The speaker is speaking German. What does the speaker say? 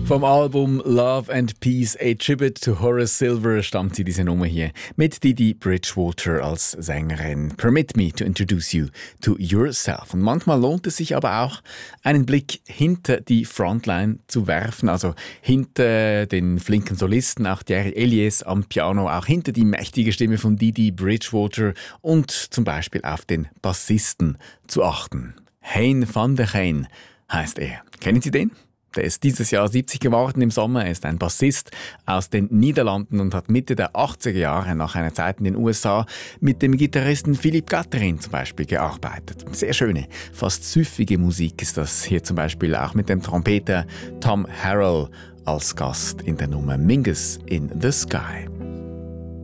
Vom Album Love and Peace, a Tribute to Horace Silver, stammt sie diese Nummer hier mit Didi Bridgewater als Sängerin. Permit me to introduce you to yourself. Und manchmal lohnt es sich aber auch, einen Blick hinter die Frontline zu werfen, also hinter den flinken Solisten, auch Thierry Eliès am Piano, auch hinter die mächtige Stimme von Didi Bridgewater und zum Beispiel auf den Bassisten zu achten. Hein van der Heijn heißt er. Kennen Sie den? Der ist dieses Jahr 70 geworden im Sommer. Er ist ein Bassist aus den Niederlanden und hat Mitte der 80er Jahre nach einer Zeit in den USA mit dem Gitarristen Philippe Catherine zum Beispiel gearbeitet. Sehr schöne, fast süffige Musik ist das hier zum Beispiel auch mit dem Trompeter Tom Harrell als Gast in der Nummer Mingus in the Sky.